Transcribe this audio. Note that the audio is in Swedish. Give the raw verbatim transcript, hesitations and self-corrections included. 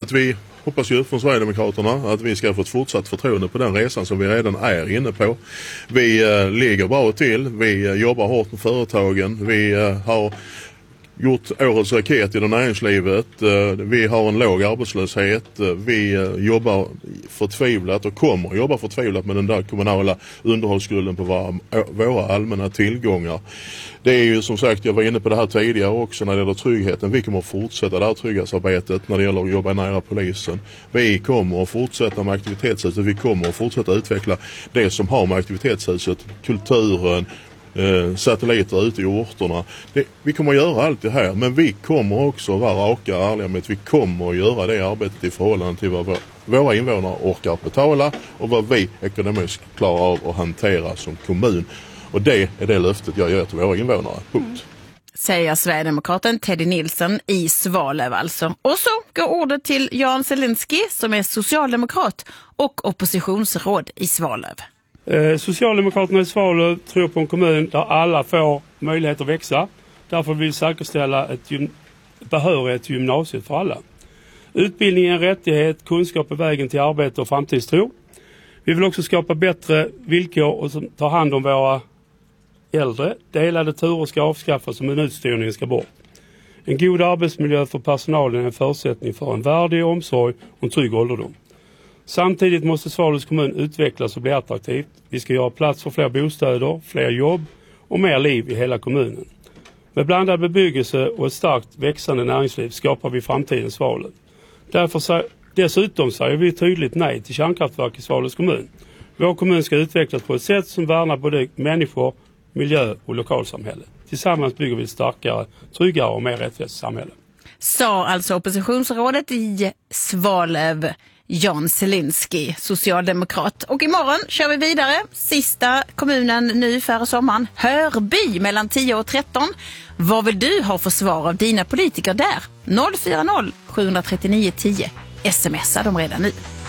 att vi hoppas ju från Sverigedemokraterna att vi ska få ett fortsatt förtroende på den resan som vi redan är inne på. Vi eh, ligger bra till, vi eh, jobbar hårt med företagen, vi eh, har gjort årets raket i det näringslivet. Vi har en låg arbetslöshet. Vi jobbar förtvivlat och kommer att jobba förtvivlat med den där kommunala underhållsskulden på våra, våra allmänna tillgångar. Det är ju som sagt, jag var inne på det här tidigare också när det gäller tryggheten. Vi kommer att fortsätta det här trygghetsarbetet när det gäller att jobba nära polisen. Vi kommer att fortsätta med aktivitetshuset. Vi kommer att fortsätta utveckla det som har med aktivitetshuset, kulturen, Eh, satelliter ute i orterna. Det, vi kommer att göra allt det här, men vi kommer också att vara raka och ärliga med att vi kommer att göra det arbetet i förhållande till vad våra invånare orkar betala och vad vi ekonomiskt klarar av att hantera som kommun. Och det är det löftet jag gör till våra invånare. Punkt. Säger Sverigedemokraten Teddy Nilsson i Svalöv alltså. Och så går ordet till Jan Zelinski som är socialdemokrat och oppositionsråd i Svalöv. Eh, Socialdemokraterna i Svalöv tror på en kommun där alla får möjlighet att växa. Därför vill vi säkerställa ett gym- behörighet till gymnasiet för alla. Utbildning är en rättighet, kunskap är vägen till arbete och framtidstro. Vi vill också skapa bättre villkor och ta hand om våra äldre. Delade turer ska avskaffas och minutstyrningen ska bort. En god arbetsmiljö för personalen är en förutsättning för en värdig omsorg och en trygg ålderdom. Samtidigt måste Svalövs kommun utvecklas och bli attraktivt. Vi ska göra plats för fler bostäder, fler jobb och mer liv i hela kommunen. Med blandad bebyggelse och ett starkt växande näringsliv skapar vi framtidens Svalöv. Därför, dessutom säger vi tydligt nej till kärnkraftverk i Svalövs kommun. Vår kommun ska utvecklas på ett sätt som värnar både människor, miljö och lokalsamhälle. Tillsammans bygger vi ett starkare, tryggare och mer rättvist samhälle. Sa alltså oppositionsrådet i Svalöv, Jan Zelinski, socialdemokrat. Och imorgon kör vi vidare. Sista kommunen nu före sommaren. Hörby mellan tio och tretton. Vad vill du ha för svar av dina politiker där? noll fyra noll sju tre nio tio. Smsa dem redan nu.